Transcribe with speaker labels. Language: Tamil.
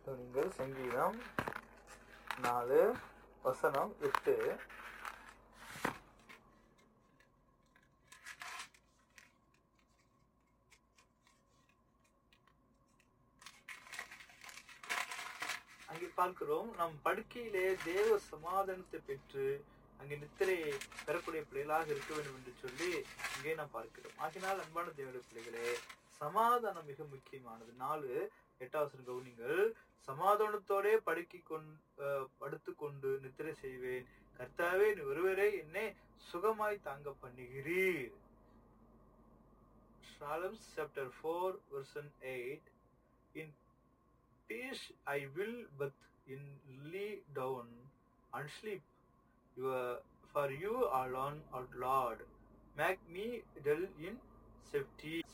Speaker 1: நீங்கள் சங்கீதம் 4 வசனம் 8. அங்கே பார்க்கிறோம், நம் படுக்கையிலே தேவ சமாதானத்தை பெற்று அங்கே நித்திரையை பெறக்கூடிய பிள்ளைகளாக இருக்க வேண்டும் என்று சொல்லி இங்கே நாம் பார்க்கிறோம். ஆகினால் அன்பான தேவனுடைய பிள்ளைகளே, சமாதானம் மிக முக்கியமானது. 4:8 கவனிங்கள். சமாதானத்தோட படுத்துக்கொண்டு நித்திரை செய்வேன். கர்த்தாவே, நீ ஒருவரே என்னை சுகமாய் தாங்க பண்ணுகிறீர். Psalms chapter 4 verse 8. In peace I will but in lie down and sleep. For you alone, O Lord, make me dwell in safety.